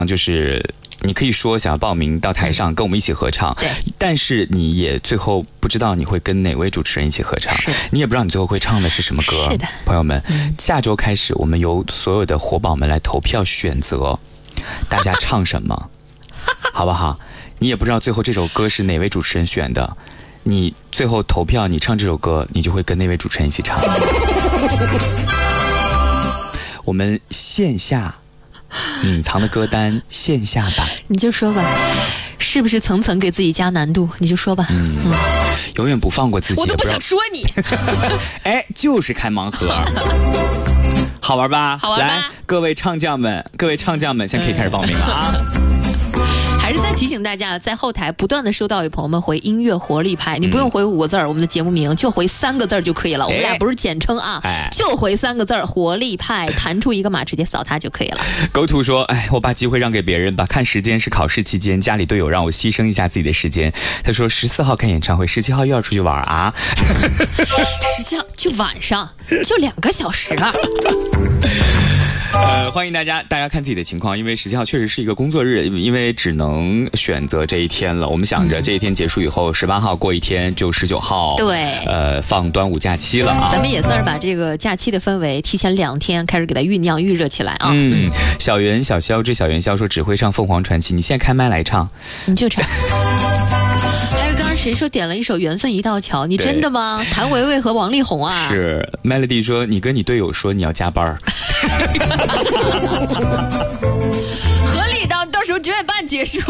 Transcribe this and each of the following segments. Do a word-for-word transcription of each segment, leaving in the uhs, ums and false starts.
就是你可以说想要报名到台上跟我们一起合唱， 对， 但是你也最后不知道你会跟哪位主持人一起合唱， 是， 你也不知道你最后会唱的是什么歌。 是的， 朋友们，嗯、下周开始我们由所有的活宝们来投票选择大家唱什么，好不好？你也不知道最后这首歌是哪位主持人选的，你最后投票，你唱这首歌，你就会跟那位主持人一起唱。我们线下隐藏的歌单线下版， 你就说吧，是不是层层给自己加难度？你就说吧，嗯，嗯永远不放过自己。 我都不想说你。 哎，就是开盲盒，好玩吧？ 好玩吧？ 来，各位唱将们，各位唱将们，现在可以开始报名了啊！ 还是再提醒大家，在后台不断的收到有朋友们回音乐活力派，你不用回五个字儿，我们的节目名就回三个字儿就可以了。我们俩不是简称啊， 哎、 就回三个字儿，活力派，弹出一个码，直接扫它就可以了。 狗土说：“哎，我把机会让给别人吧，看时间是考试期间，家里队友让我牺牲一下自己的时间。”他说：“十四号看演唱会，十七号又要出去玩啊。” 十七号就晚上，就两个小时啊。 呃，欢迎大家，大家看自己的情况，因为十七号确实是一个工作日，因为只能选择这一天了。我们想着这一天结束以后，十八号过一天就十九号， 对， 呃，放端午假期了啊。 咱们也算是把这个假期的氛围提前两天开始给它酝酿预热起来啊。 嗯，小袁小肖之小袁肖说只会唱凤凰传奇，你现在开麦来唱， 你就唱。谁说点了一首《缘分一道桥》？你真的吗？谭维维和王力宏啊？ 是 Melody 说你跟你队友说你要加班合理的，到时候九点半结束。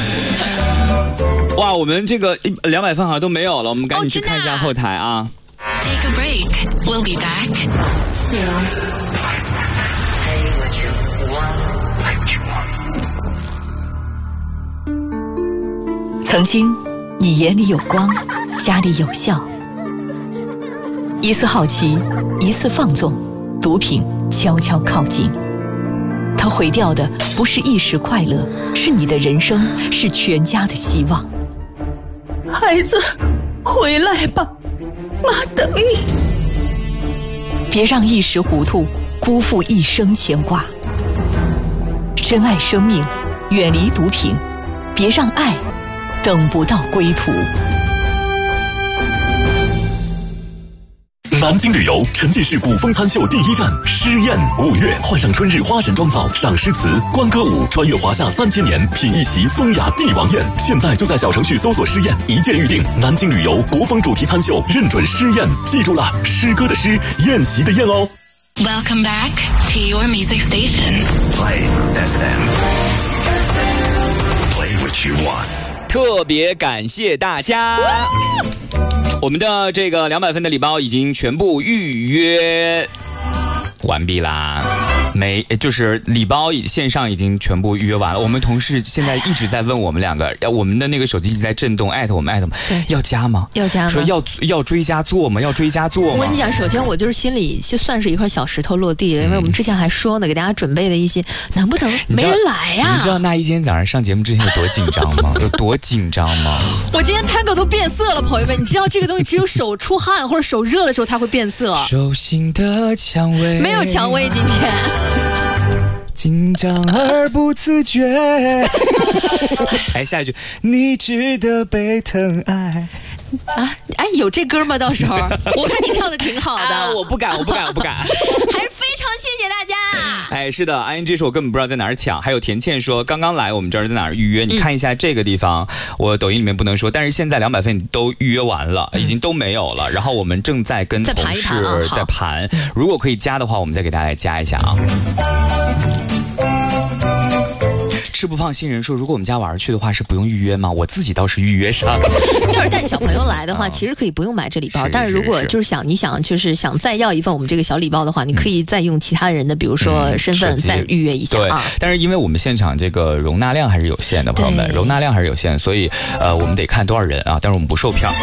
哇，我们这个两百分好像都没有了，我们赶紧去看一下后台啊。 Take a break. We'll be back soon. 曾经。你眼里有光，家里有笑。一次好奇，一次放纵，毒品悄悄靠近。它毁掉的不是一时快乐，是你的人生，是全家的希望。孩子，回来吧，妈等你。别让一时糊涂辜负一生牵挂。珍爱生命，远离毒品，别让爱等不到归途。 南京旅游沉浸式古风餐秀第一站诗宴，五月换上春日花神妆造，赏诗词，观歌舞，穿越华夏三千年，品一席风雅帝王宴。现在就在小程序搜索诗宴，一键预定。南京旅游国风主题餐秀，认准诗宴，记住了，诗歌的诗，宴席的宴哦。 Welcome back to your music station. Play F M. Play what you want. 特别感谢大家，我们的这个两百分的礼包已经全部预约完毕啦。没，就是礼包线上已经全部预约完了。我们同事现在一直在问我们两个，我们的那个手机一直在震动，艾特我们，艾特我们， 对， 要加吗？ 要加吗？ 说要要追加做吗？要追加做吗？ 我跟你讲，首先我就是心里就算是一块小石头落地了，嗯、因为我们之前还说呢，给大家准备的一些，能不能没人来呀、啊？ 你知道那一天早上上节目之前有多紧张吗？有多紧张吗？ 我今天探狗都变色了，朋友们，你知道这个东西只有手出汗或者手热的时候它会变色。 手心的蔷薇， 没有蔷薇今天。 紧张而不自觉。哎，下一句，你值得被疼爱。 啊，哎，有这歌吗？到时候我看你唱的挺好的。 啊、我不敢，我不敢，我不敢。 还是非常谢谢大家。 哎，是的 ，I N G 说我根本不知道在哪儿抢。还有田倩说刚刚来我们这儿在哪儿预约？你看一下这个地方，嗯、我抖音里面不能说，但是现在两百份都预约完了，嗯、已经都没有了。然后我们正在跟同事在盘， 啊、 如果可以加的话，我们再给大家加一下啊。吃不胖新人说，如果我们家玩去的话是不用预约吗？我自己倒是预约上。 要是带小朋友来的话，其实可以不用买这礼包。但是如果就是想你想就是想再要一份我们这个小礼包的话，你可以再用其他人的，比如说身份再预约一下啊。 对，但是因为我们现场这个容纳量还是有限的，朋友们，容纳量还是有限，所以呃我们得看多少人啊。但是我们不售票。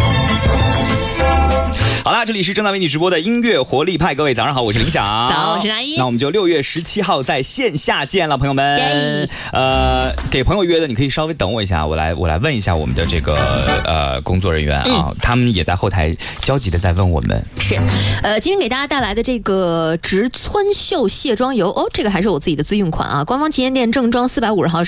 好啦，这里是正在为你直播的音乐活力派，各位早上好，我是林晓， 早，我是拿一。 那我们就六月十七号在线下见了，朋友们。呃，给朋友约的，你可以稍微等我一下，我来我来问一下我们的这个呃工作人员啊，嗯、他们也在后台焦急的在问我们。 是，呃，今天给大家带来的这个植村秀卸妆油，哦，这个还是我自己的自用款啊，官方旗舰店正装四百五十毫升。